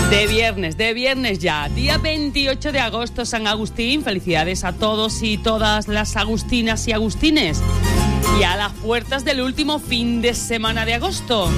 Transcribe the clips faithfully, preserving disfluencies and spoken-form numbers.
De viernes, de viernes ya, día veintiocho de agosto, San Agustín. Felicidades a todos y todas las agustinas y agustines. Y a las puertas del último fin de semana de agosto.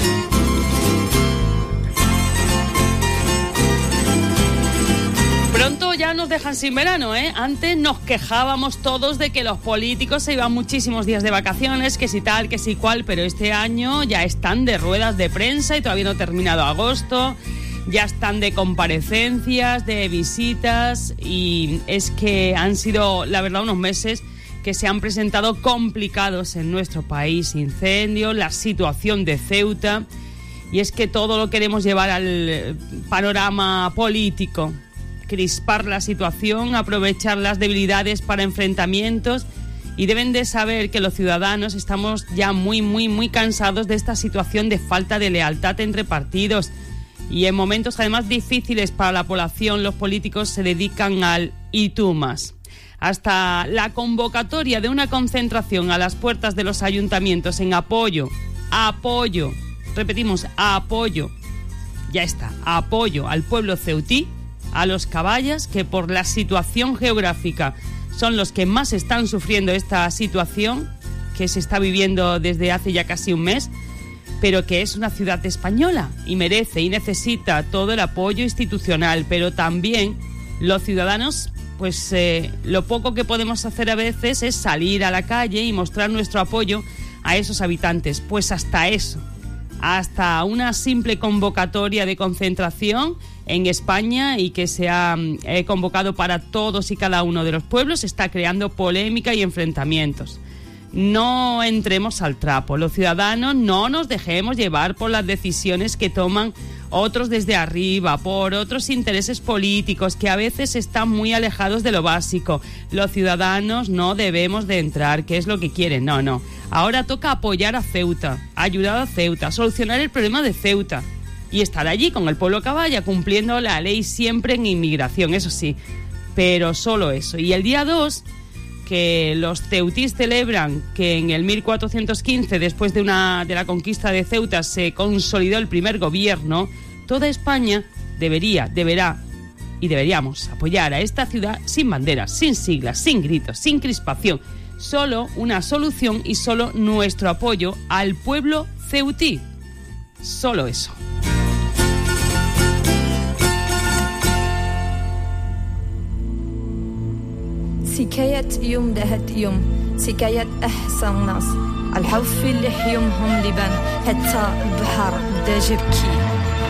Pronto ya nos dejan sin verano, ¿eh? Antes nos quejábamos todos de que los políticos se iban muchísimos días de vacaciones, que si tal, que si cual, pero este año ya están de ruedas de prensa y todavía no ha terminado agosto. Ya están de comparecencias, de visitas, y es que han sido, la verdad, unos meses que se han presentado complicados en nuestro país. Incendios, la situación de Ceuta, y es que todo lo queremos llevar al panorama político, crispar la situación, aprovechar las debilidades para enfrentamientos, y deben de saber que los ciudadanos estamos ya muy, muy, muy cansados de esta situación de falta de lealtad entre partidos. Y en momentos además difíciles para la población, los políticos se dedican al y tú más. Hasta la convocatoria de una concentración a las puertas de los ayuntamientos en apoyo, apoyo, repetimos, apoyo, ya está, apoyo al pueblo ceutí, a los caballas, que por la situación geográfica son los que más están sufriendo esta situación que se está viviendo desde hace ya casi un mes, pero que es una ciudad española y merece y necesita todo el apoyo institucional, pero también los ciudadanos, pues eh, lo poco que podemos hacer a veces es salir a la calle y mostrar nuestro apoyo a esos habitantes. Pues hasta eso, hasta una simple convocatoria de concentración en España y que se ha eh, convocado para todos y cada uno de los pueblos, está creando polémica y enfrentamientos. No entremos al trapo, los ciudadanos no nos dejemos llevar por las decisiones que toman otros desde arriba, por otros intereses políticos que a veces están muy alejados de lo básico. Los ciudadanos no debemos de entrar, ¿qué es lo que quieren? No, no. Ahora toca apoyar a Ceuta, ayudar a Ceuta, solucionar el problema de Ceuta y estar allí con el pueblo caballa cumpliendo la ley siempre en inmigración, eso sí, pero solo eso. Y el día dos... que los ceutís celebran que en el mil cuatrocientos quince, después de, una, de la conquista de Ceuta, se consolidó el primer gobierno, toda España debería, deberá y deberíamos apoyar a esta ciudad sin banderas, sin siglas, sin gritos, sin crispación. Solo una solución y solo nuestro apoyo al pueblo ceutí. Solo eso. سكاية يوم دهت يوم سكاية أحسن ناس الحب في اللي يومهم لبان حتى البحر دا جبكي